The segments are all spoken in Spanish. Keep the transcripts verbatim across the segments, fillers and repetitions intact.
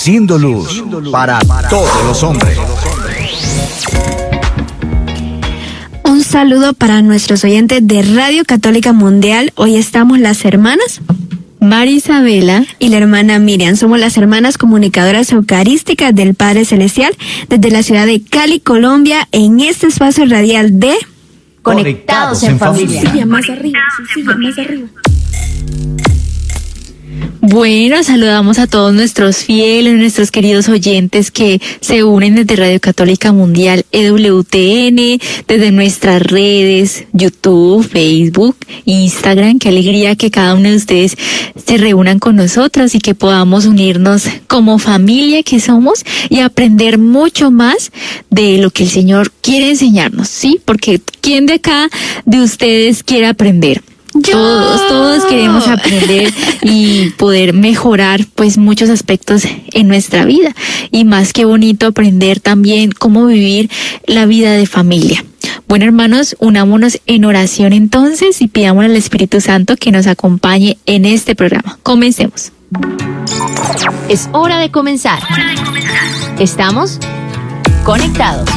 Siendo luz para todos los hombres. Un saludo para nuestros oyentes de Radio Católica Mundial. Hoy estamos las hermanas María Isabela y la hermana Miriam. Somos las hermanas comunicadoras eucarísticas del Padre Celestial desde la ciudad de Cali, Colombia, en este espacio radial de Conectados en Familia. Silla más arriba, su silla más arriba. Bueno, saludamos a todos nuestros fieles, nuestros queridos oyentes que se unen desde Radio Católica Mundial E W T N, desde nuestras redes, YouTube, Facebook, Instagram. Qué alegría que cada uno de ustedes se reúnan con nosotros y que podamos unirnos como familia que somos y aprender mucho más de lo que el Señor quiere enseñarnos, ¿sí? Porque ¿quién de acá de ustedes quiere aprender? Yo. Todos, todos queremos aprender y poder mejorar pues muchos aspectos en nuestra vida. Y más que bonito aprender también cómo vivir la vida de familia. Bueno, hermanos, unámonos en oración entonces y pidamos al Espíritu Santo que nos acompañe en este programa. Comencemos. Es hora de comenzar. Estamos conectados.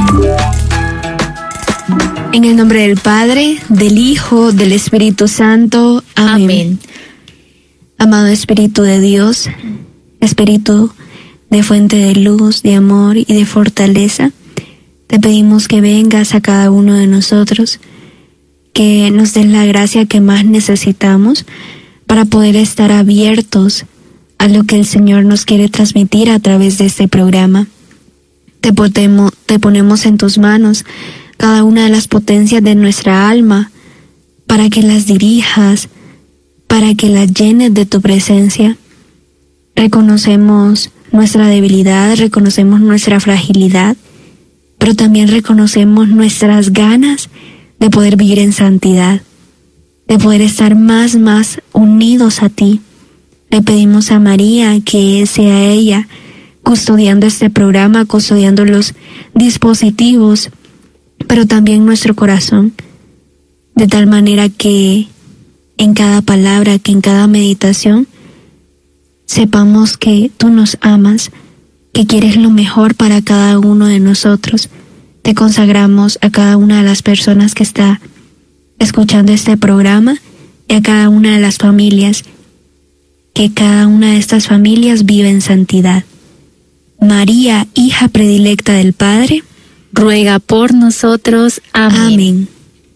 En el nombre del Padre, del Hijo, del Espíritu Santo. Amén. Amén. Amado Espíritu de Dios, Espíritu de fuente de luz, de amor y de fortaleza, te pedimos que vengas a cada uno de nosotros, que nos des la gracia que más necesitamos para poder estar abiertos a lo que el Señor nos quiere transmitir a través de este programa. Te, potemo, te ponemos en tus manos cada una de las potencias de nuestra alma, para que las dirijas, para que las llenes de tu presencia. Reconocemos nuestra debilidad, reconocemos nuestra fragilidad, pero también reconocemos nuestras ganas de poder vivir en santidad, de poder estar más, más unidos a ti. Le pedimos a María que sea ella custodiando este programa, custodiando los dispositivos, pero también nuestro corazón, de tal manera que en cada palabra, que en cada meditación, sepamos que tú nos amas, que quieres lo mejor para cada uno de nosotros. Te consagramos a cada una de las personas que está escuchando este programa y a cada una de las familias, que cada una de estas familias vive en santidad. María, hija predilecta del Padre, ruega por nosotros. Amén. Amén.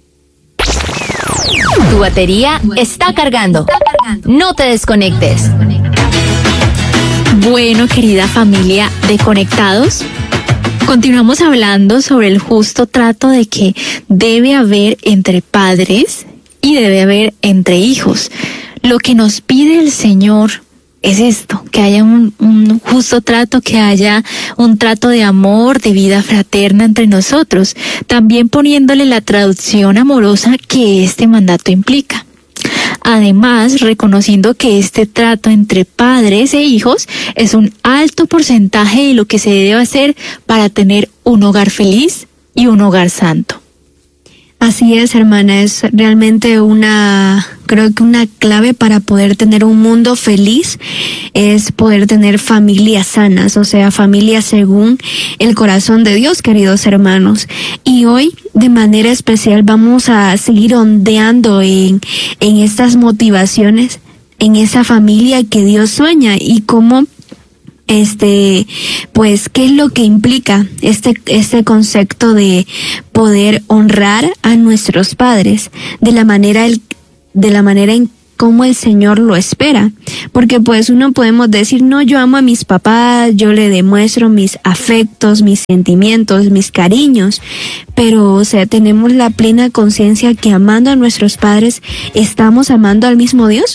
Tu batería está cargando. No te desconectes. Bueno, querida familia de Conectados, continuamos hablando sobre el justo trato de que debe haber entre padres y debe haber entre hijos. Lo que nos pide el Señor es esto, que haya un, un justo trato, que haya un trato de amor, de vida fraterna entre nosotros, también poniéndole la traducción amorosa que este mandato implica. Además, reconociendo que este trato entre padres e hijos es un alto porcentaje de lo que se debe hacer para tener un hogar feliz y un hogar santo. Así es, hermana, es realmente una, creo que una clave para poder tener un mundo feliz es poder tener familias sanas, o sea, familias según el corazón de Dios, queridos hermanos. Y hoy, de manera especial, vamos a seguir ondeando en, en estas motivaciones, en esa familia que Dios sueña y cómo Este, pues, ¿qué es lo que implica este, este concepto de poder honrar a nuestros padres de la manera, el, de la manera en cómo el Señor lo espera? Porque pues uno podemos decir, no, yo amo a mis papás, yo le demuestro mis afectos, mis sentimientos, mis cariños, pero, o sea, tenemos la plena conciencia que amando a nuestros padres, ¿estamos amando al mismo Dios?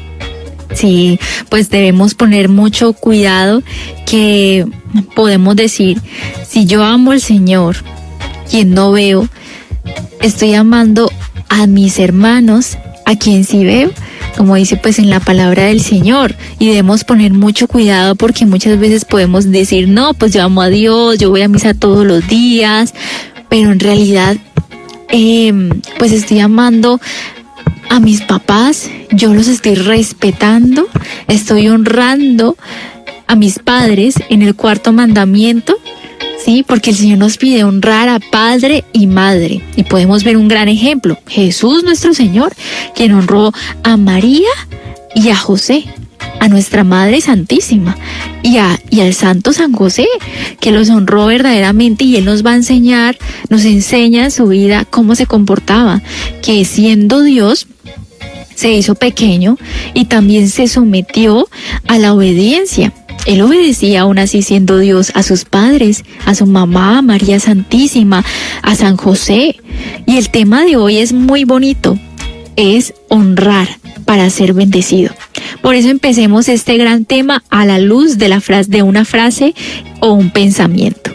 Sí, pues debemos poner mucho cuidado, que podemos decir, si yo amo al Señor, quien no veo, estoy amando a mis hermanos, a quien sí veo, como dice pues en la palabra del Señor, y debemos poner mucho cuidado porque muchas veces podemos decir, no, pues yo amo a Dios, yo voy a misa todos los días, pero en realidad, eh, pues estoy amando a mis papás, yo los estoy respetando, estoy honrando a mis padres en el cuarto mandamiento, ¿sí? Porque el Señor nos pide honrar a padre y madre. Y podemos ver un gran ejemplo. Jesús nuestro Señor, quien honró a María y a José, a nuestra Madre Santísima y, a, y al Santo San José, que los honró verdaderamente, y Él nos va a enseñar, nos enseña en su vida cómo se comportaba, que siendo Dios se hizo pequeño y también se sometió a la obediencia. Él obedecía aún así siendo Dios a sus padres, a su mamá, María Santísima, a San José. Y el tema de hoy es muy bonito, es honrar para ser bendecido. Por eso empecemos este gran tema a la luz de la frase, de una frase o un pensamiento.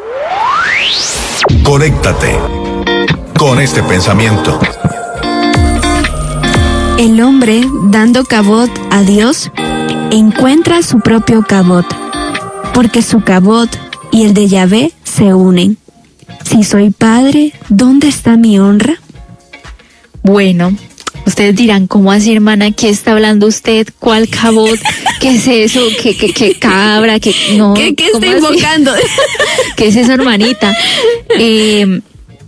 Conéctate con este pensamiento. El hombre, dando cabot a Dios, encuentra su propio cabot, porque su cabot y el de Yahvé se unen. Si soy padre, ¿dónde está mi honra? Bueno, ustedes dirán, ¿cómo así, hermana? ¿Qué está hablando usted? ¿Cuál cabot? ¿Qué es eso? ¿Qué, qué, qué cabra? ¿Qué, no, ¿Qué, qué está invocando? ¿Qué es eso, hermanita? Eh,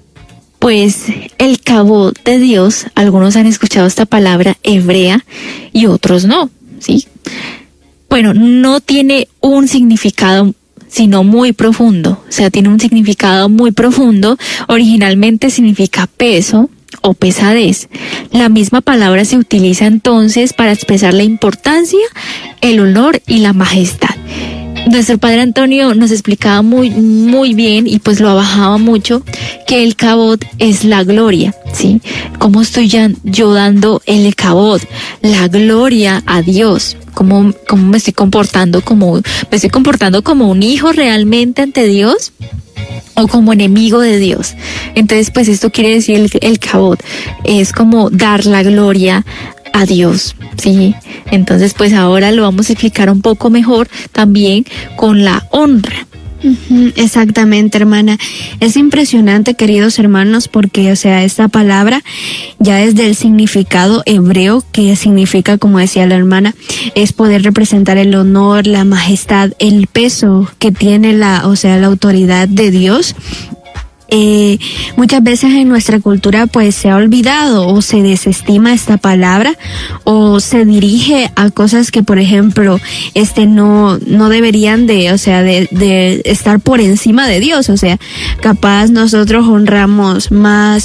pues el cabot de Dios, algunos han escuchado esta palabra hebrea y otros no, ¿sí? Bueno, no tiene un significado sino muy profundo, o sea, tiene un significado muy profundo. Originalmente significa peso o pesadez. La misma palabra se utiliza entonces para expresar la importancia, el honor y la majestad. Nuestro padre Antonio nos explicaba muy, muy bien, y pues lo abajaba mucho, que el cabot es la gloria, ¿sí? ¿Cómo estoy ya, yo dando el cabot? La gloria a Dios. ¿Cómo, cómo me estoy comportando como, me estoy comportando como un hijo realmente ante Dios? O como enemigo de Dios. Entonces, pues esto quiere decir el, el cabot, es como dar la gloria a Dios, ¿sí? Entonces, pues ahora lo vamos a explicar un poco mejor también con la honra. Exactamente, hermana. Es impresionante, queridos hermanos, porque, o sea, esta palabra ya es del significado hebreo, que significa, como decía la hermana, es poder representar el honor, la majestad, el peso que tiene la, o sea, la autoridad de Dios. Eh, muchas veces en nuestra cultura pues se ha olvidado o se desestima esta palabra, o se dirige a cosas que, por ejemplo, este no no deberían de, o sea, de, de estar por encima de Dios. O sea, capaz nosotros honramos más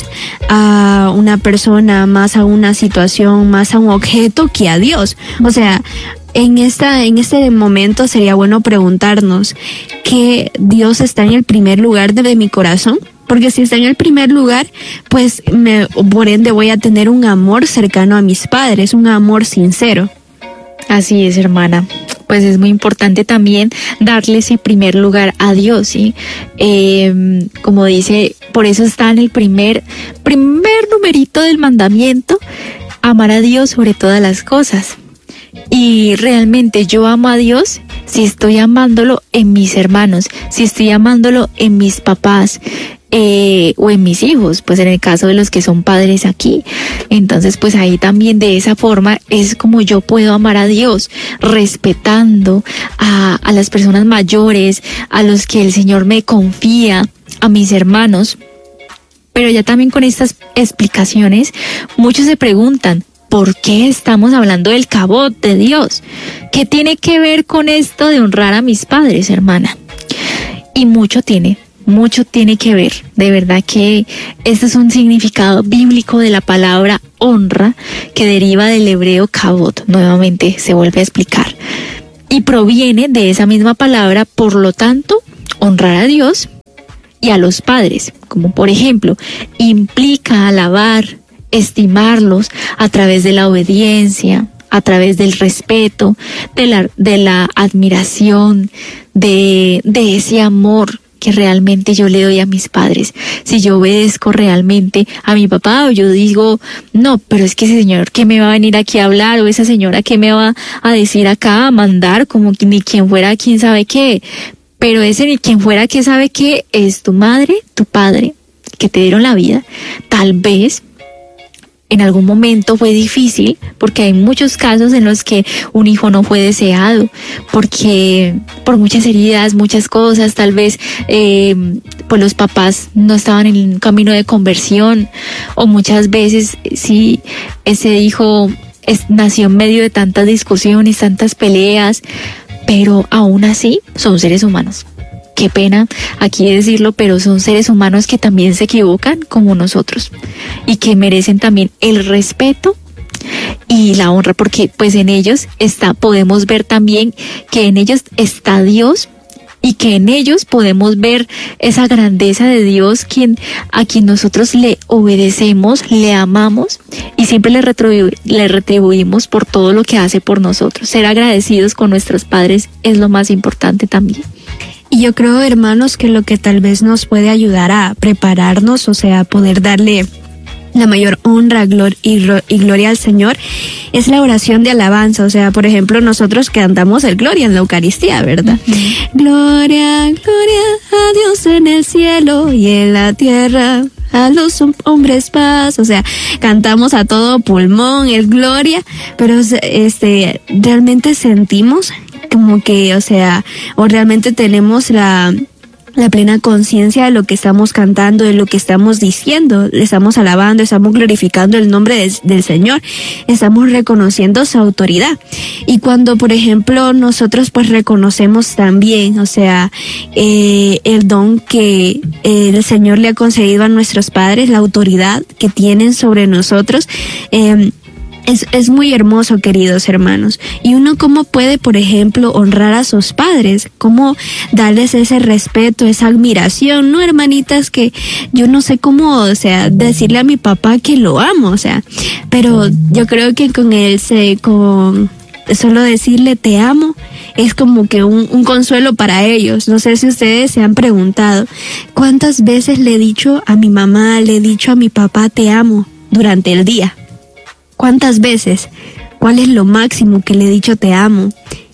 a una persona, más a una situación, más a un objeto que a Dios. O sea, En esta, en este momento sería bueno preguntarnos que Dios está en el primer lugar de, de mi corazón, porque si está en el primer lugar, pues me, por ende voy a tener un amor cercano a mis padres, un amor sincero. Así es, hermana. Pues es muy importante también darle ese primer lugar a Dios, ¿sí? Eh, como dice, por eso está en el primer, primer numerito del mandamiento, amar a Dios sobre todas las cosas. Y realmente yo amo a Dios si estoy amándolo en mis hermanos, si estoy amándolo en mis papás, eh, o en mis hijos, pues en el caso de los que son padres aquí. Entonces, pues ahí también de esa forma es como yo puedo amar a Dios, respetando a, a las personas mayores, a los que el Señor me confía, a mis hermanos. Pero ya también con estas explicaciones, muchos se preguntan, ¿por qué estamos hablando del cabot de Dios? ¿Qué tiene que ver con esto de honrar a mis padres, hermana? Y mucho tiene, mucho tiene que ver. De verdad que este es un significado bíblico de la palabra honra, que deriva del hebreo cabot. Nuevamente se vuelve a explicar. Y proviene de esa misma palabra, por lo tanto, honrar a Dios y a los padres. Como por ejemplo, implica alabar, estimarlos a través de la obediencia, a través del respeto, de la, de la admiración, de, de ese amor que realmente yo le doy a mis padres. Si yo obedezco realmente a mi papá, o yo digo, no, pero es que ese señor que me va a venir aquí a hablar, o esa señora que me va a decir acá, a mandar, como que ni quien fuera quién sabe qué, pero ese ni quien fuera que sabe qué es tu madre, tu padre, que te dieron la vida. Tal vez en algún momento fue difícil, porque hay muchos casos en los que un hijo no fue deseado, porque por muchas heridas, muchas cosas, tal vez eh, pues los papás no estaban en un camino de conversión, o muchas veces si ese hijo es, nació en medio de tantas discusiones, tantas peleas, pero aún así son seres humanos. Qué pena aquí decirlo, pero son seres humanos que también se equivocan como nosotros y que merecen también el respeto y la honra, porque pues en ellos está, podemos ver también que en ellos está Dios y que en ellos podemos ver esa grandeza de Dios, quien, a quien nosotros le obedecemos, le amamos y siempre le, retribu- le retribuimos por todo lo que hace por nosotros. Ser agradecidos con nuestros padres es lo más importante también. Y yo creo, hermanos, que lo que tal vez nos puede ayudar a prepararnos, o sea, poder darle la mayor honra glor- y, ro- y gloria al Señor, es la oración de alabanza. O sea, por ejemplo, nosotros cantamos el Gloria en la Eucaristía, ¿verdad? Uh-huh. Gloria, gloria a Dios en el cielo y en la tierra, a los hombres paz. O sea, cantamos a todo pulmón el Gloria, pero este realmente sentimos como que, o sea, o realmente tenemos la, la plena conciencia de lo que estamos cantando, de lo que estamos diciendo, le estamos alabando, estamos glorificando el nombre de, del Señor, estamos reconociendo su autoridad. Y cuando, por ejemplo, nosotros pues reconocemos también, o sea, eh, el don que eh, el Señor le ha concedido a nuestros padres, la autoridad que tienen sobre nosotros, eh, Es, es muy hermoso, queridos hermanos. Y uno cómo puede, por ejemplo, honrar a sus padres, cómo darles ese respeto, esa admiración, ¿no, hermanitas? Que yo no sé cómo, o sea, decirle a mi papá que lo amo, o sea, pero yo creo que con él, se, con solo decirle te amo, es como que un, un consuelo para ellos. No sé si ustedes se han preguntado, ¿cuántas veces le he dicho a mi mamá, le he dicho a mi papá te amo durante el día? ¿Cuántas veces? ¿Cuál es lo máximo que le he dicho te amo?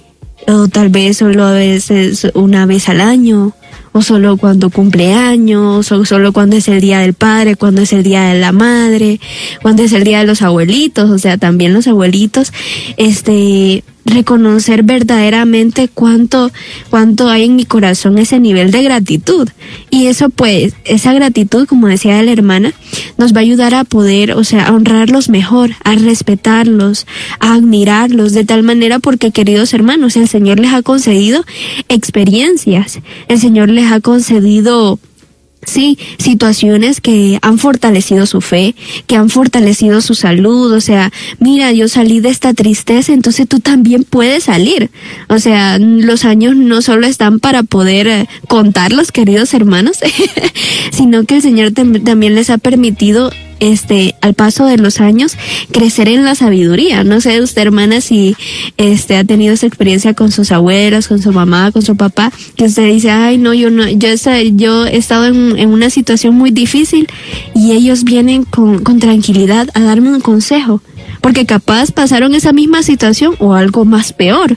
O tal vez solo a veces una vez al año, o solo cuando cumple años, o solo cuando es el día del padre, cuando es el día de la madre, cuando es el día de los abuelitos. O sea, también los abuelitos, este, reconocer verdaderamente cuánto, cuánto hay en mi corazón ese nivel de gratitud. Y eso pues, esa gratitud, como decía la hermana, nos va a ayudar a poder, o sea, a honrarlos mejor, a respetarlos, a admirarlos, de tal manera porque, queridos hermanos, el Señor les ha concedido experiencias, el Señor les ha concedido, sí, situaciones que han fortalecido su fe, que han fortalecido su salud. O sea, mira, yo salí de esta tristeza, entonces tú también puedes salir. O sea, los años no solo están para poder eh, contarlos, queridos hermanos, sino que el Señor tam- también les ha permitido, este, al paso de los años, crecer en la sabiduría. No sé usted, hermana, si este ha tenido esa experiencia con sus abuelas, con su mamá, con su papá, que usted dice, ay, no, yo no, yo, yo he estado en, en una situación muy difícil y ellos vienen con, con tranquilidad a darme un consejo, porque capaz pasaron esa misma situación o algo más peor.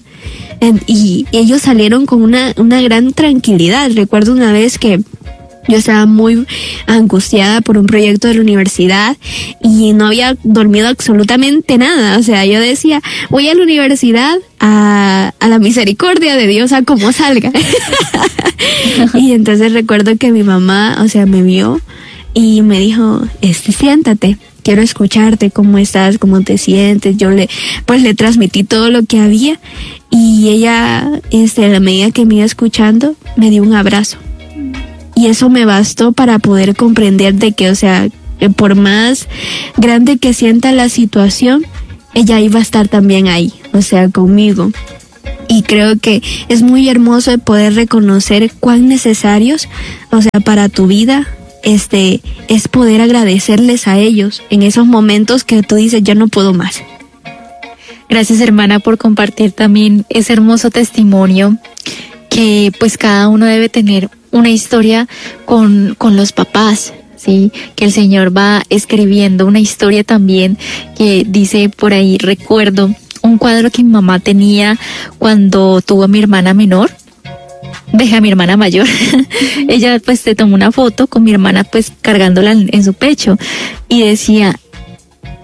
Y ellos salieron con una, una gran tranquilidad. Recuerdo una vez que yo estaba muy angustiada por un proyecto de la universidad y no había dormido absolutamente nada. O sea, yo decía, voy a la universidad a, a la misericordia de Dios, a como salga. Y entonces recuerdo que mi mamá, o sea, me vio y me dijo, este, siéntate, quiero escucharte, cómo estás, cómo te sientes. Yo le, pues le transmití todo lo que había y ella, este, a la medida que me iba escuchando, me dio un abrazo. Y eso me bastó para poder comprender de que, o sea, por más grande que sienta la situación, ella iba a estar también ahí, o sea, conmigo. Y creo que es muy hermoso de poder reconocer cuán necesarios, o sea, para tu vida, este, es poder agradecerles a ellos en esos momentos que tú dices, ya no puedo más. Gracias, hermana, por compartir también ese hermoso testimonio que pues cada uno debe tener una historia con, con los papás, ¿sí? Que el Señor va escribiendo una historia también que dice por ahí, recuerdo un cuadro que mi mamá tenía cuando tuvo a mi hermana menor, dejé a mi hermana mayor. Ella pues se tomó una foto con mi hermana pues cargándola en, en su pecho y decía,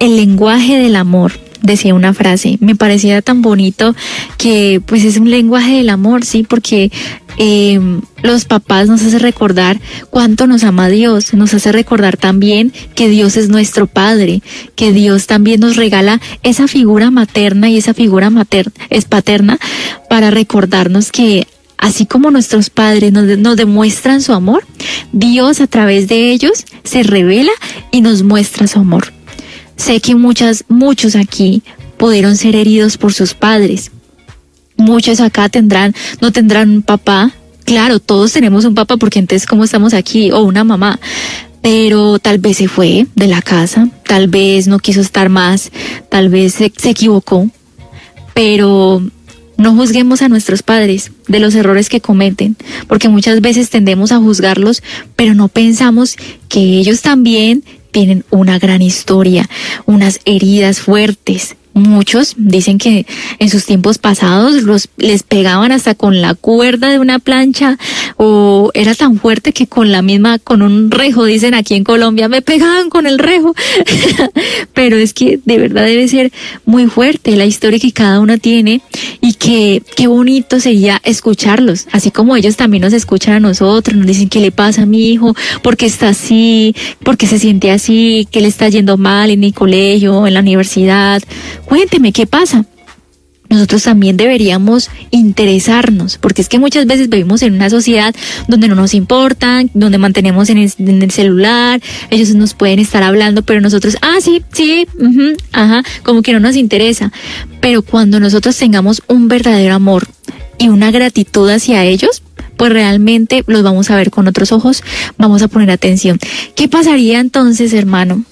el lenguaje del amor, decía una frase, me parecía tan bonito que pues es un lenguaje del amor, sí, porque eh, los papás nos hace recordar cuánto nos ama Dios, nos hace recordar también que Dios es nuestro Padre, que Dios también nos regala esa figura materna y esa figura materna, es paterna, para recordarnos que así como nuestros padres nos, nos demuestran su amor, Dios a través de ellos se revela y nos muestra su amor. Sé que muchas, muchos aquí pudieron ser heridos por sus padres. Muchos acá tendrán, no tendrán un papá. Claro, todos tenemos un papá porque entonces ¿cómo estamos aquí? O una mamá. Pero tal vez se fue de la casa, tal vez no quiso estar más, tal vez se, se equivocó. Pero no juzguemos a nuestros padres de los errores que cometen, porque muchas veces tendemos a juzgarlos, pero no pensamos que ellos también tienen una gran historia, unas heridas fuertes. Muchos dicen que en sus tiempos pasados los, les pegaban hasta con la cuerda de una plancha, o era tan fuerte que con la misma, con un rejo, dicen aquí en Colombia, me pegaban con el rejo. Pero es que de verdad debe ser muy fuerte la historia que cada uno tiene, y que qué bonito sería escucharlos, así como ellos también nos escuchan a nosotros, nos dicen qué le pasa a mi hijo, por qué está así, por qué se siente así, qué le está yendo mal en el colegio, en la universidad. Cuénteme, ¿qué pasa? Nosotros también deberíamos interesarnos, porque es que muchas veces vivimos en una sociedad donde no nos importan, donde mantenemos en el, en el celular, ellos nos pueden estar hablando, pero nosotros, ah, sí, sí, uh-huh, ajá, como que no nos interesa. Pero cuando nosotros tengamos un verdadero amor y una gratitud hacia ellos, pues realmente los vamos a ver con otros ojos, vamos a poner atención. ¿Qué pasaría entonces, hermano,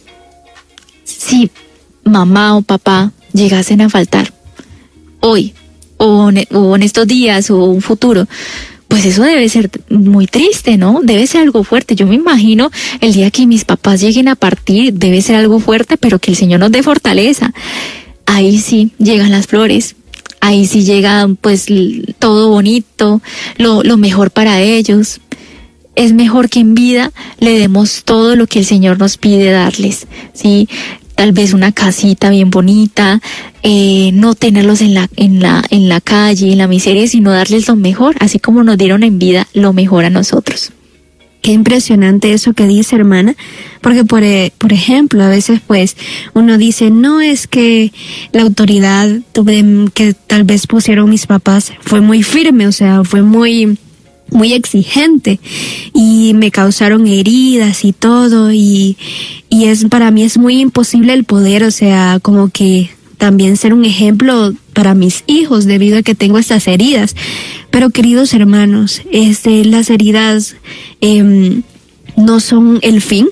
si mamá o papá llegasen a faltar hoy o en, o en estos días o un futuro? Pues eso debe ser muy triste, ¿no? Debe ser algo fuerte. Yo me imagino el día que mis papás lleguen a partir, debe ser algo fuerte, pero que el Señor nos dé fortaleza. Ahí sí llegan las flores, ahí sí llega pues todo bonito, lo, lo mejor para ellos. Es mejor que en vida le demos todo lo que el Señor nos pide darles, ¿sí? Tal vez una casita bien bonita, eh, no tenerlos en la, en la, en la calle, en la miseria, sino darles lo mejor, así como nos dieron en vida lo mejor a nosotros. Qué impresionante eso que dice, hermana, porque por, por ejemplo, a veces pues uno dice, no, es que la autoridad que tal vez pusieron mis papás fue muy firme, o sea, fue muy... muy exigente, y me causaron heridas y todo, y, y es, para mí es muy imposible el poder, o sea, como que también ser un ejemplo para mis hijos debido a que tengo estas heridas. Pero queridos hermanos, este, las heridas eh, no son el fin,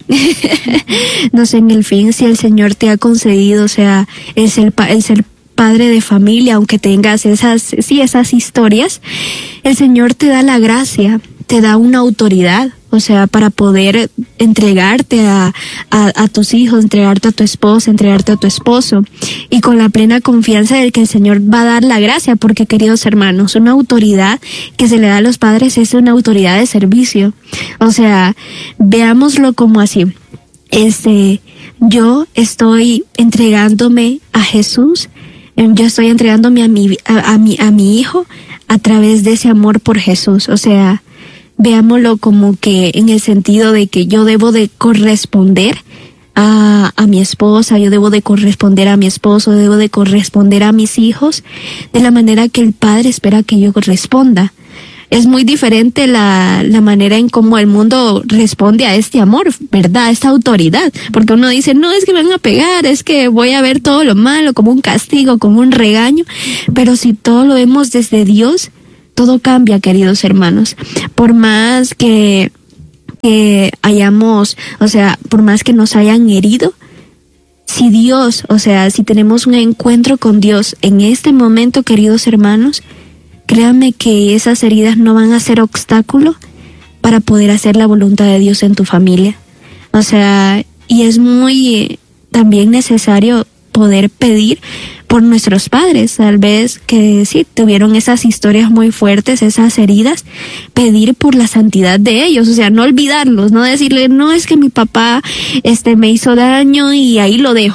no son el fin. Si el Señor te ha concedido, o sea, el ser, el ser padre de familia, aunque tengas esas, sí, esas historias, el Señor te da la gracia, te da una autoridad, o sea, para poder entregarte a, a, a tus hijos, entregarte a tu esposa, entregarte a tu esposo, y con la plena confianza de que el Señor va a dar la gracia, porque queridos hermanos, una autoridad que se le da a los padres es una autoridad de servicio. O sea, veámoslo como así. Este, yo estoy entregándome a Jesús, yo estoy entregándome a mi, a, a mi, a mi hijo a través de ese amor por Jesús. O sea, veámoslo como que en el sentido de que yo debo de corresponder a, a mi esposa, yo debo de corresponder a mi esposo, debo de corresponder a mis hijos de la manera que el Padre espera que yo corresponda. Es muy diferente la, la manera en cómo el mundo responde a este amor, ¿verdad? A esta autoridad. Porque uno dice, no, es que me van a pegar, es que voy a ver todo lo malo como un castigo, como un regaño. Pero si todo lo vemos desde Dios, todo cambia, queridos hermanos. Por más que, que hayamos, o sea, por más que nos hayan herido, si Dios, o sea, si tenemos un encuentro con Dios en este momento, queridos hermanos, créanme que esas heridas no van a ser obstáculo para poder hacer la voluntad de Dios en tu familia. O sea, y es muy eh, también necesario poder pedir por nuestros padres, tal vez que sí, tuvieron esas historias muy fuertes, esas heridas, pedir por la santidad de ellos, o sea, no olvidarlos, no decirle, no, es que mi papá este me hizo daño y ahí lo dejo.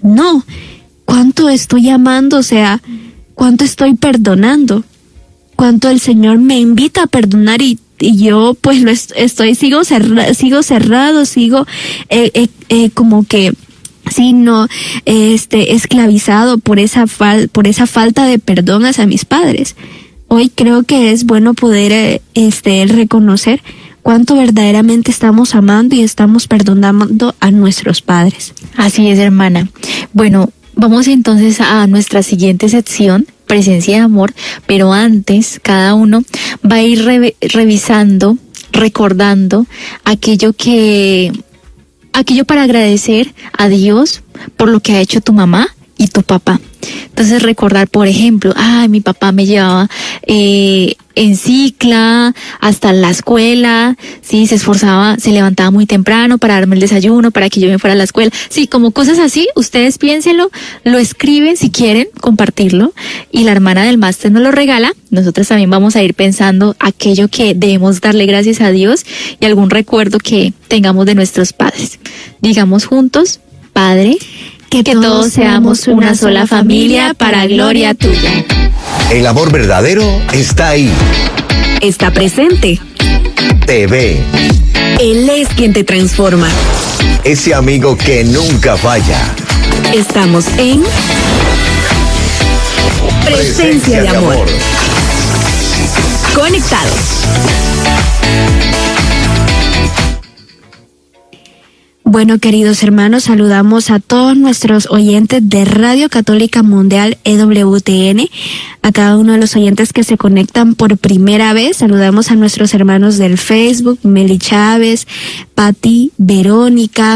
No, ¿cuánto estoy amando? O sea, ¿cuánto estoy perdonando? ¿Cuánto el Señor me invita a perdonar y, y yo pues lo est- estoy, sigo, cerra- sigo cerrado, sigo eh, eh, eh, como que... Sí, no, este, esclavizado por esa fal, por esa falta de perdón hacia mis padres. Hoy creo que es bueno poder, eh, este, reconocer cuánto verdaderamente estamos amando y estamos perdonando a nuestros padres. Así es, hermana. Bueno, vamos entonces a nuestra siguiente sección, presencia de amor, pero antes cada uno va a ir re- revisando, recordando aquello que aquello para agradecer a Dios por lo que ha hecho tu mamá y tu papá. Entonces recordar, por ejemplo, ay, mi papá me llevaba eh, en cicla hasta la escuela, sí, se esforzaba, se levantaba muy temprano para darme el desayuno, para que yo me fuera a la escuela, sí, como cosas así. Ustedes piénsenlo, lo escriben si quieren compartirlo y la hermana del máster nos lo regala. Nosotros también vamos a ir pensando aquello que debemos darle gracias a Dios y algún recuerdo que tengamos de nuestros padres. Digamos juntos, Padre, que, que todos seamos una sola familia para gloria tuya. El amor verdadero está ahí. Está presente. Te ve. Él es quien te transforma. Ese amigo que nunca falla. Estamos en Presencia de Amor. Conectados. Bueno, queridos hermanos, saludamos a todos nuestros oyentes de Radio Católica Mundial E W T N, a cada uno de los oyentes que se conectan por primera vez. Saludamos a nuestros hermanos del Facebook, Meli Chávez, Pati, Verónica,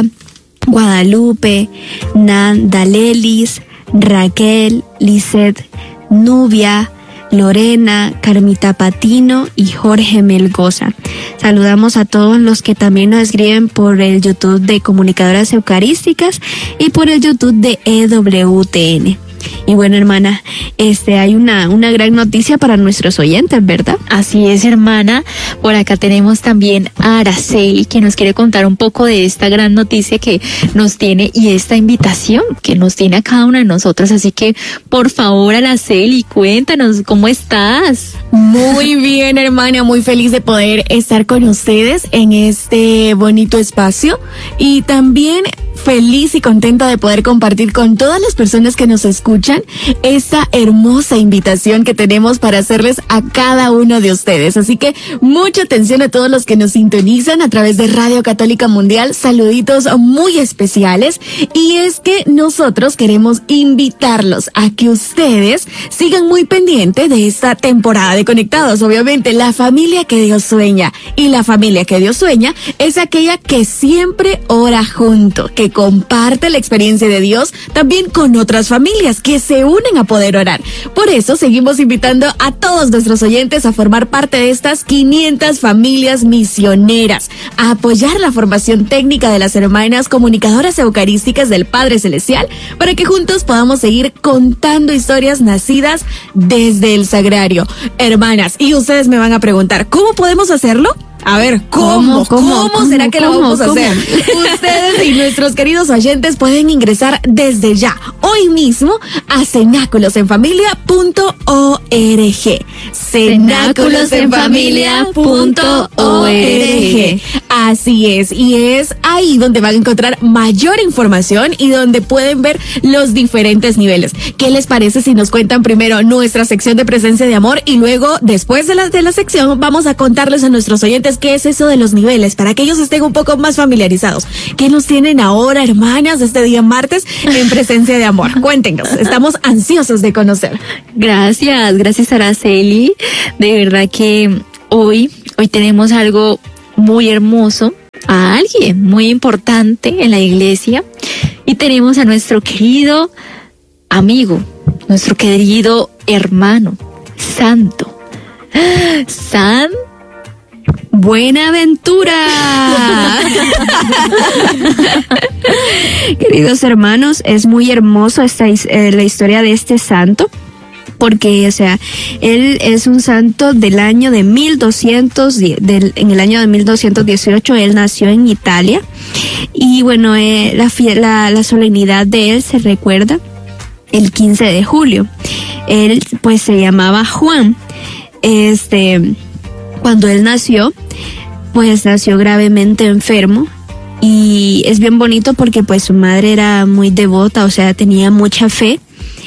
Guadalupe, Nan, Dalelis, Raquel, Lisette, Nubia, Lorena, Carmita Patino y Jorge Melgoza. Saludamos a todos los que también nos escriben por el YouTube de Comunicadoras Eucarísticas y por el YouTube de E W T N. Y bueno, hermana, este hay una, una gran noticia para nuestros oyentes, ¿verdad? Así es, hermana. Por acá tenemos también a Araceli, que nos quiere contar un poco de esta gran noticia que nos tiene y esta invitación que nos tiene a cada una de nosotras. Así que, por favor, Araceli, cuéntanos, ¿cómo estás? Muy bien, hermana, muy feliz de poder estar con ustedes en este bonito espacio y también feliz y contenta de poder compartir con todas las personas que nos escuchan esta hermosa invitación que tenemos para hacerles a cada uno de ustedes. Así que mucha atención a todos los que nos sintonizan a través de Radio Católica Mundial. Saluditos muy especiales. Y es que nosotros queremos invitarlos a que ustedes sigan muy pendientes de esta temporada de Conectados. Obviamente, la familia que Dios sueña. Y la familia que Dios sueña es aquella que siempre ora junto, que comparte la experiencia de Dios también con otras familias que se unen a poder orar. Por eso seguimos invitando a todos nuestros oyentes a formar parte de estas quinientas familias misioneras, a apoyar la formación técnica de las hermanas comunicadoras eucarísticas del Padre Celestial, para que juntos podamos seguir contando historias nacidas desde el sagrario. Hermanas, y ustedes me van a preguntar, ¿cómo podemos hacerlo? A ver, ¿cómo? ¿Cómo, cómo, ¿Cómo será que lo cómo, vamos a cómo? hacer? Ustedes y nuestros queridos oyentes pueden ingresar desde ya, hoy mismo, a cenáculos en familia punto org. cenáculos en familia punto org. Así es, y es ahí donde van a encontrar mayor información y donde pueden ver los diferentes niveles. ¿Qué les parece si nos cuentan primero nuestra sección de presencia de amor y luego, después de la, de la sección, vamos a contarles a nuestros oyentes qué es eso de los niveles, para que ellos estén un poco más familiarizados? ¿Qué nos tienen ahora, hermanas, este día martes en presencia de amor? Cuéntenos, estamos ansiosos de conocer. Gracias, gracias, Araceli. De verdad que hoy, hoy tenemos algo muy hermoso, a alguien muy importante en la iglesia, y tenemos a nuestro querido amigo, nuestro querido hermano, santo, San Buenaventura. Queridos hermanos, es muy hermoso esta, eh, la historia de este santo, porque, o sea, él es un santo del año de mil doscientos, del, en el año de mil doscientos dieciocho, él nació en Italia, y bueno, eh, la, la, la solemnidad de él se recuerda el quince de julio. Él, pues, se llamaba Juan. Este, cuando él nació, pues, nació gravemente enfermo, y es bien bonito porque, pues, su madre era muy devota, o sea, tenía mucha fe,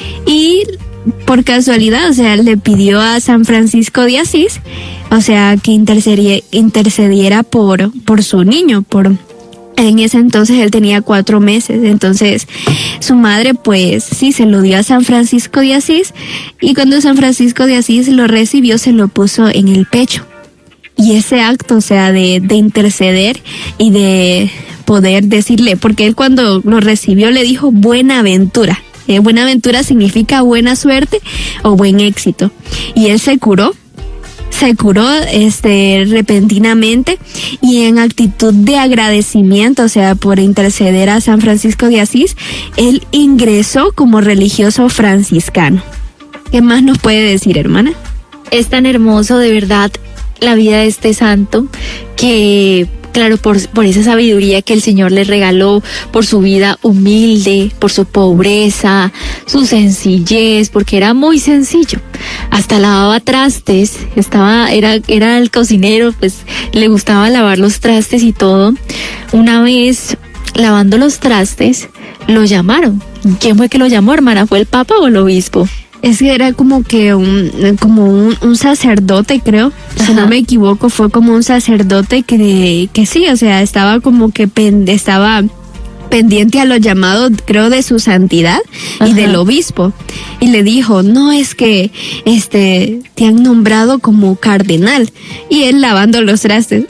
y por casualidad, o sea, le pidió a San Francisco de Asís, o sea, que intercediera, intercediera por, por su niño, por, en ese entonces él tenía cuatro meses, entonces su madre, pues, sí, se lo dio a San Francisco de Asís, y cuando San Francisco de Asís lo recibió, se lo puso en el pecho. Y ese acto, o sea, de, de interceder y de poder decirle, porque él cuando lo recibió le dijo Buenaventura. Eh, Buenaventura significa buena suerte o buen éxito. Y él se curó, se curó este repentinamente, y en actitud de agradecimiento, o sea, por interceder a San Francisco de Asís, él ingresó como religioso franciscano. ¿Qué más nos puede decir, hermana? Es tan hermoso, de verdad, la vida de este santo, que claro, por, por esa sabiduría que el Señor le regaló, por su vida humilde, por su pobreza, su sencillez, porque era muy sencillo. Hasta lavaba trastes, estaba, era, era el cocinero, pues le gustaba lavar los trastes y todo. Una vez, lavando los trastes, lo llamaron. ¿Quién fue que lo llamó, hermana? ¿Fue el Papa o el obispo? Es que era como que un, como un, un sacerdote, creo. Ajá. Si no me equivoco, fue como un sacerdote que, que sí, o sea, estaba como que pen, estaba pendiente a los llamados, creo, de su santidad. Ajá. Y del obispo. Y le dijo, no, es que este te han nombrado como cardenal. Y él lavando los trastes.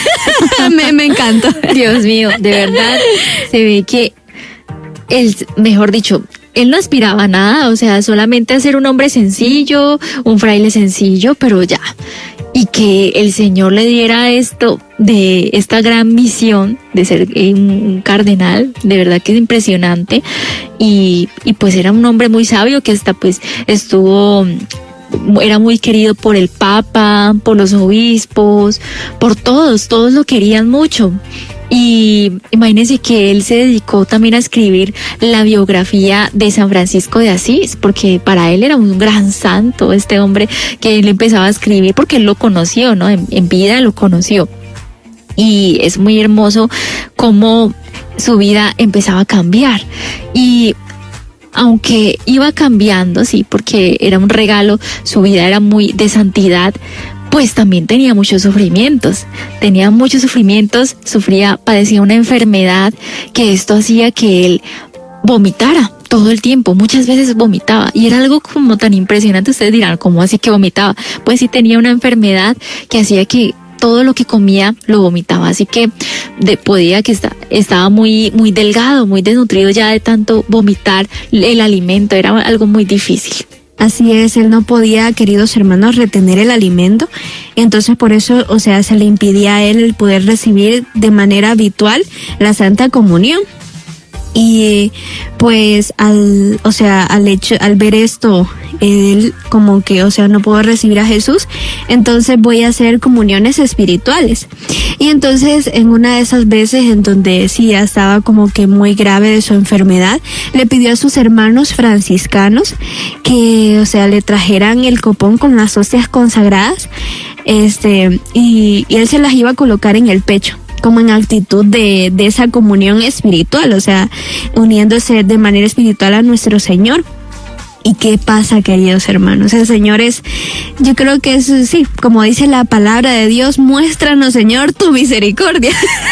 me, me encantó. Dios mío, de verdad, se ve que él, mejor dicho, él no aspiraba a nada, o sea, solamente a ser un hombre sencillo, un fraile sencillo, pero ya. Y que el Señor le diera esto, de esta gran misión de ser un cardenal, de verdad que es impresionante. Y, y pues era un hombre muy sabio que hasta pues estuvo, era muy querido por el Papa, por los obispos, por todos, todos lo querían mucho. Y imagínense que él se dedicó también a escribir la biografía de San Francisco de Asís, porque para él era un gran santo este hombre, que él empezaba a escribir porque él lo conoció, ¿no? En, en vida lo conoció. Y es muy hermoso cómo su vida empezaba a cambiar. Y aunque iba cambiando, sí, porque era un regalo, su vida era muy de santidad, pues también tenía muchos sufrimientos, tenía muchos sufrimientos, sufría, padecía una enfermedad que esto hacía que él vomitara todo el tiempo, muchas veces vomitaba, y era algo como tan impresionante. Ustedes dirán, ¿cómo así que vomitaba? Pues sí, tenía una enfermedad que hacía que todo lo que comía lo vomitaba, así que de, podía que está, estaba muy, muy delgado, muy desnutrido ya de tanto vomitar el alimento, era algo muy difícil. Así es, él no podía, queridos hermanos, retener el alimento, entonces por eso, o sea, se le impidía a él el poder recibir de manera habitual la Santa Comunión. Y pues al, o sea, al hecho, al ver esto, él como que, o sea, no puedo recibir a Jesús, entonces voy a hacer comuniones espirituales. Y entonces en una de esas veces en donde sí ya estaba como que muy grave de su enfermedad, le pidió a sus hermanos franciscanos que, o sea, le trajeran el copón con las hostias consagradas, este, y, y él se las iba a colocar en el pecho, como en actitud de, de esa comunión espiritual, o sea, uniéndose de manera espiritual a nuestro Señor. ¿Y qué pasa, queridos hermanos? El Señor es, yo creo que es, sí, como dice la palabra de Dios, muéstranos, Señor, tu misericordia.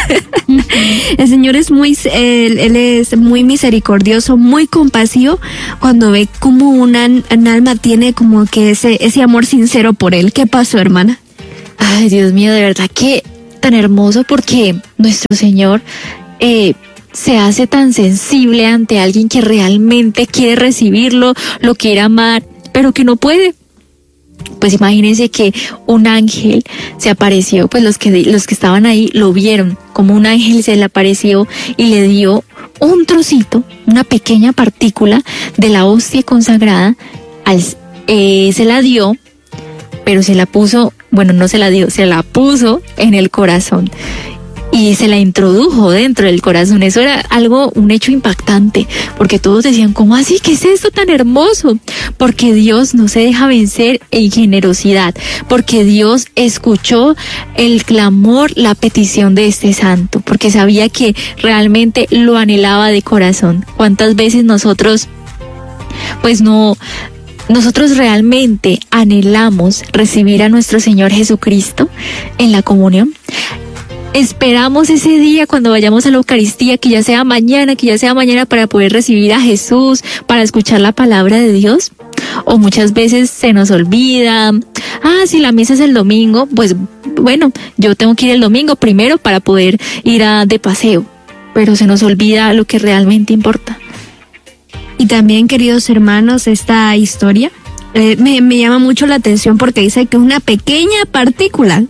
El Señor es muy, él, él es muy misericordioso, muy compasivo, cuando ve como una, un alma tiene como que ese, ese amor sincero por Él. ¿Qué pasó, hermana? Ay, Dios mío, de verdad que tan hermoso, porque nuestro Señor eh, se hace tan sensible ante alguien que realmente quiere recibirlo, lo quiere amar, pero que no puede. Pues imagínense que un ángel se apareció, pues los que, los que estaban ahí lo vieron, como un ángel se le apareció y le dio un trocito, una pequeña partícula de la hostia consagrada al eh, se la dio, pero se la puso, bueno, no se la dio, se la puso en el corazón. Y se la introdujo dentro del corazón. Eso era algo, un hecho impactante, porque todos decían, ¿cómo así? ¿Qué es esto tan hermoso? Porque Dios no se deja vencer en generosidad, porque Dios escuchó el clamor, la petición de este santo, porque sabía que realmente lo anhelaba de corazón. ¿Cuántas veces nosotros, pues no... Nosotros realmente anhelamos recibir a nuestro Señor Jesucristo en la comunión? Esperamos ese día cuando vayamos a la Eucaristía, que ya sea mañana, que ya sea mañana para poder recibir a Jesús, para escuchar la palabra de Dios. O muchas veces se nos olvida, ah, si la misa es el domingo, pues bueno, yo tengo que ir el domingo primero para poder ir a, de paseo, pero se nos olvida lo que realmente importa. Y también, queridos hermanos, esta historia Eh, me, me llama mucho la atención porque dice que es una pequeña partícula,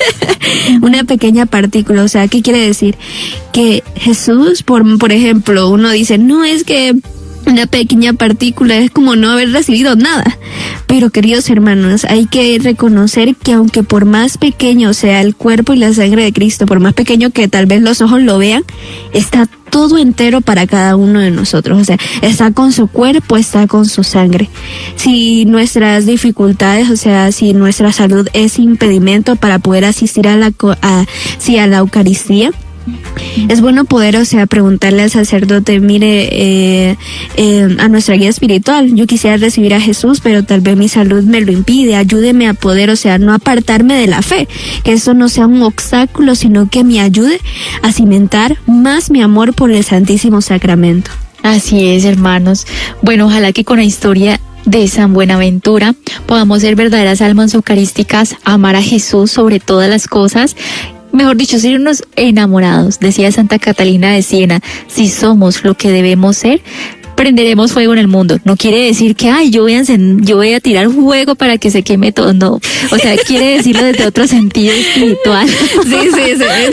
una pequeña partícula, o sea, ¿qué quiere decir? Que Jesús, por, por ejemplo, uno dice, no, es que una pequeña partícula es como no haber recibido nada, pero queridos hermanos, hay que reconocer que aunque por más pequeño sea el cuerpo y la sangre de Cristo, por más pequeño que tal vez los ojos lo vean, está todo entero para cada uno de nosotros, o sea, está con su cuerpo, está con su sangre. Si nuestras dificultades, o sea, si nuestra salud es impedimento para poder asistir a la, a, sí, a la Eucaristía, es bueno poder, o sea, preguntarle al sacerdote, mire, eh, eh, a nuestra guía espiritual, yo quisiera recibir a Jesús, pero tal vez mi salud me lo impide, ayúdeme a poder, o sea, no apartarme de la fe, que eso no sea un obstáculo, sino que me ayude a cimentar más mi amor por el Santísimo Sacramento. Así es, hermanos. Bueno, ojalá que con la historia de San Buenaventura podamos ser verdaderas almas eucarísticas, amar a Jesús sobre todas las cosas. Mejor dicho, ser unos enamorados. Decía Santa Catalina de Siena, si somos lo que debemos ser, prenderemos fuego en el mundo. No quiere decir que, ay, yo voy a encend- yo voy a tirar fuego para que se queme todo. No. O sea, quiere decirlo desde otro sentido espiritual. Sí, sí,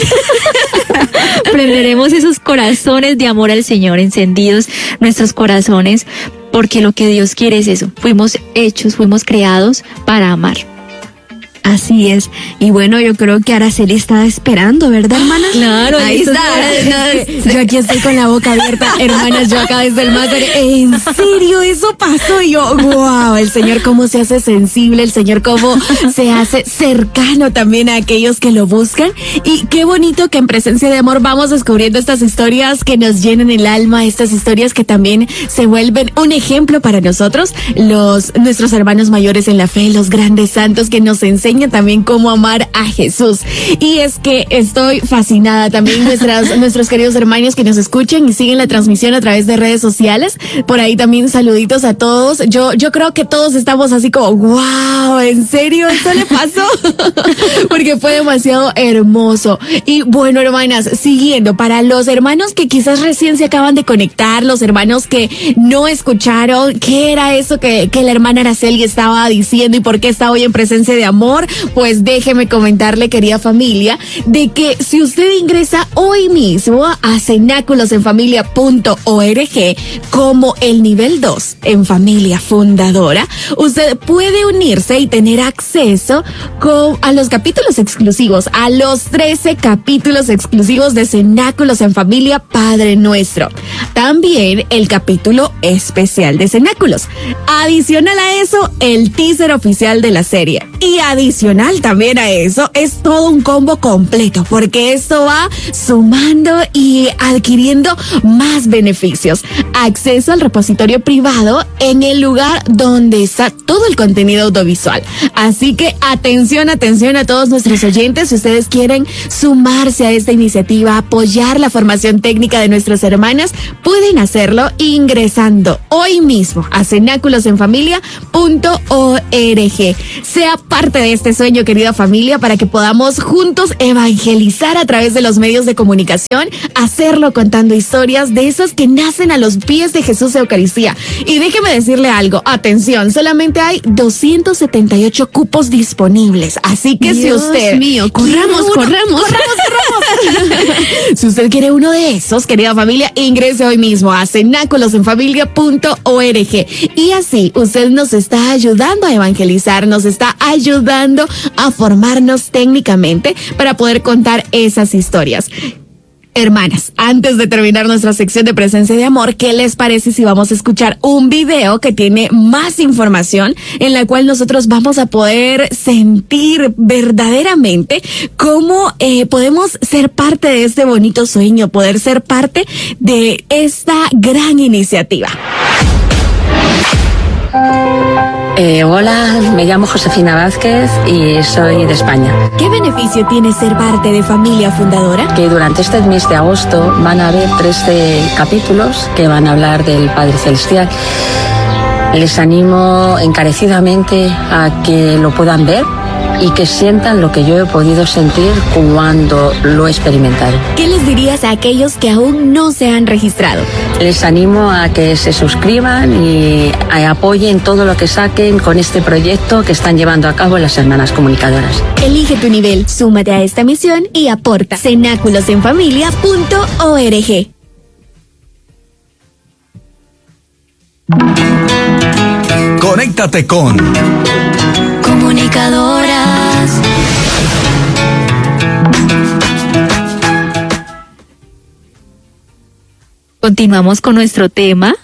sí. Prenderemos esos corazones de amor al Señor, encendidos nuestros corazones, porque lo que Dios quiere es eso. Fuimos hechos, fuimos creados para amar. Así es. Y bueno, yo creo que Araceli está esperando, ¿verdad, hermana? Claro, ahí listo, está. no, yo aquí estoy con la boca abierta, hermanas, yo acá desde el máster. ¿En serio eso pasó? Y yo, wow, el Señor cómo se hace sensible, el Señor cómo se hace cercano también a aquellos que lo buscan. Y qué bonito que en presencia de amor vamos descubriendo estas historias que nos llenan el alma, estas historias que también se vuelven un ejemplo para nosotros, los nuestros hermanos mayores en la fe, los grandes santos que nos enseñan también cómo amar a Jesús. Y es que estoy fascinada también nuestras, nuestros queridos hermanos que nos escuchan y siguen la transmisión a través de redes sociales. Por ahí también saluditos a todos. Yo, yo creo que todos estamos así como, wow, ¿en serio esto le pasó? Porque fue demasiado hermoso. Y bueno, hermanas, siguiendo, para los hermanos que quizás recién se acaban de conectar, los hermanos que no escucharon qué era eso que, que la hermana Araceli estaba diciendo y por qué está hoy en presencia de amor, pues déjeme comentarle, querida familia, de que si usted ingresa hoy mismo a cenáculos en familia punto org como el nivel dos en familia fundadora, usted puede unirse y tener acceso con, a los capítulos exclusivos, a los trece capítulos exclusivos de Cenáculos en Familia Padre Nuestro. También el capítulo especial de Cenáculos. Adicional a eso, el teaser oficial de la serie. Y adicional también a eso, es todo un combo completo, porque esto va sumando y adquiriendo más beneficios. Acceso al repositorio privado en el lugar donde está todo el contenido audiovisual. Así que atención, atención a todos nuestros oyentes, si ustedes quieren sumarse a esta iniciativa, apoyar la formación técnica de nuestras hermanas, pueden hacerlo ingresando hoy mismo a cenáculos en familia punto org. Sea parte de este sueño, querida familia, para que podamos juntos evangelizar a través de los medios de comunicación, hacerlo contando historias de esos que nacen a los pies de Jesús Eucaristía. Y déjeme decirle algo, atención, solamente hay doscientos setenta y ocho cupos disponibles, así que Dios si usted... mío, corramos, uno, corramos. corramos, corramos. Si usted quiere uno de esos, querida familia, ingrese hoy mismo a cenáculos en familia punto org. Y así usted nos está ayudando a evangelizar, nos está ayudando a formarnos técnicamente para poder contar esas historias. Hermanas, antes de terminar nuestra sección de presencia de amor, ¿qué les parece si vamos a escuchar un video que tiene más información en la cual nosotros vamos a poder sentir verdaderamente cómo eh, podemos ser parte de este bonito sueño, poder ser parte de esta gran iniciativa? Eh, hola, me llamo Josefina Vázquez y soy de España. ¿Qué beneficio tiene ser parte de Familia Fundadora? Que durante este mes de agosto van a haber trece capítulos que van a hablar del Padre Celestial. Les animo encarecidamente a que lo puedan ver y que sientan lo que yo he podido sentir cuando lo he experimentado. ¿Qué les dirías a aquellos que aún no se han registrado? Les animo a que se suscriban y a apoyen todo lo que saquen con este proyecto que están llevando a cabo las hermanas comunicadoras. Elige tu nivel, súmate a esta misión y aporta. cenáculos en familia punto org. Conéctate con Comunicadoras. Continuamos con nuestro tema.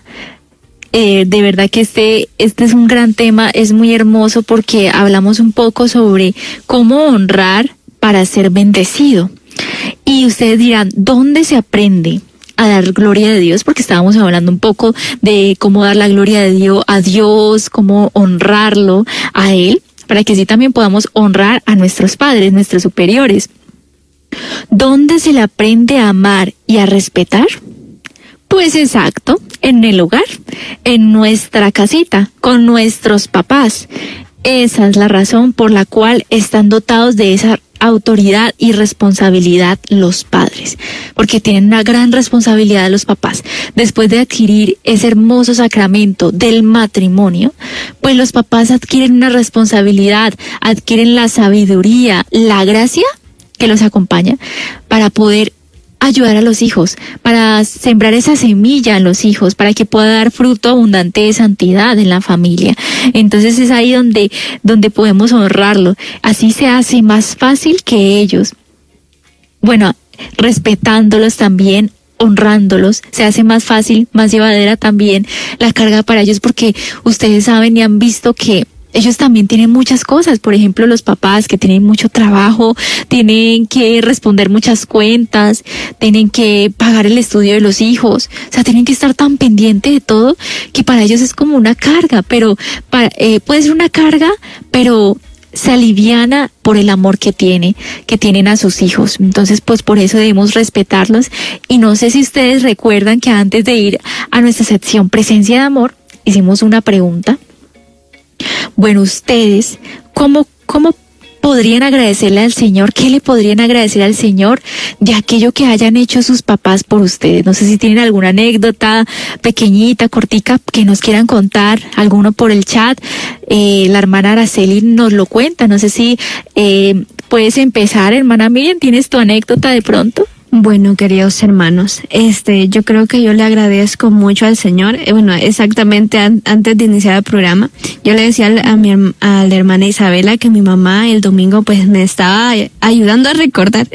Eh, de verdad que este, este es un gran tema, es muy hermoso porque hablamos un poco sobre cómo honrar para ser bendecido. Y ustedes dirán, ¿dónde se aprende a dar gloria a Dios? Porque estábamos hablando un poco de cómo dar la gloria de Dios a Dios, cómo honrarlo a Él, para que así también podamos honrar a nuestros padres, nuestros superiores. ¿Dónde se le aprende a amar y a respetar? Pues exacto, en el hogar, en nuestra casita, con nuestros papás. Esa es la razón por la cual están dotados de esa autoridad y responsabilidad los padres, porque tienen una gran responsabilidad los papás. Después de adquirir ese hermoso sacramento del matrimonio, pues los papás adquieren una responsabilidad, adquieren la sabiduría, la gracia que los acompaña para poder ayudar a los hijos, para sembrar esa semilla en los hijos, para que pueda dar fruto abundante de santidad en la familia. Entonces es ahí donde, donde podemos honrarlo. Así se hace más fácil que ellos. Bueno, respetándolos también, honrándolos, se hace más fácil, más llevadera también la carga para ellos, porque ustedes saben y han visto que ellos también tienen muchas cosas. Por ejemplo, los papás que tienen mucho trabajo, tienen que responder muchas cuentas, tienen que pagar el estudio de los hijos, o sea, tienen que estar tan pendientes de todo que para ellos es como una carga, pero para, eh, puede ser una carga, pero se aliviana por el amor que tiene, que tienen a sus hijos. Entonces, pues por eso debemos respetarlos. Y no sé si ustedes recuerdan que antes de ir a nuestra sección Presencia de Amor, hicimos una pregunta. Bueno, ustedes, ¿cómo, cómo podrían agradecerle al Señor? ¿Qué le podrían agradecer al Señor de aquello que hayan hecho sus papás por ustedes? No sé si tienen alguna anécdota pequeñita, cortica, que nos quieran contar, alguno por el chat. Eh, la hermana Araceli nos lo cuenta. No sé si eh, puedes empezar, hermana Miriam, ¿tienes tu anécdota de pronto? Bueno, queridos hermanos, este, yo creo que yo le agradezco mucho al Señor. Eh, bueno, exactamente an- antes de iniciar el programa, yo le decía a mi a la hermana Isabela que mi mamá el domingo pues me estaba ayudando a recordar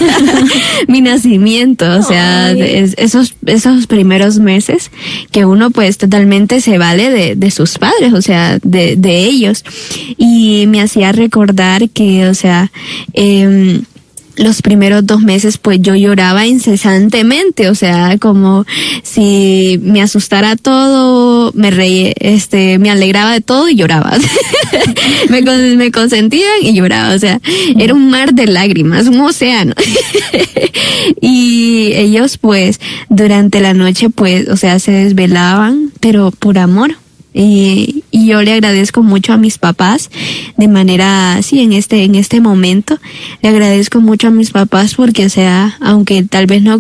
mi nacimiento, o sea, es, esos esos primeros meses que uno pues totalmente se vale de, de sus padres, o sea, de, de ellos, y me hacía recordar que, o sea, eh, los primeros dos meses pues yo lloraba incesantemente, o sea, como si me asustara todo, me reí, este, me alegraba de todo y lloraba. me, me consentían y lloraba, o sea, era un mar de lágrimas, un océano. Y ellos pues durante la noche pues, o sea, se desvelaban, pero por amor. Y, y yo le agradezco mucho a mis papás de manera, sí, en este, en este momento, le agradezco mucho a mis papás porque, o sea, aunque tal vez no